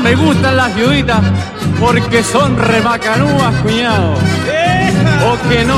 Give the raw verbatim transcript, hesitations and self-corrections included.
me gustan las viuditas porque son remacanúas, cuñado. O que no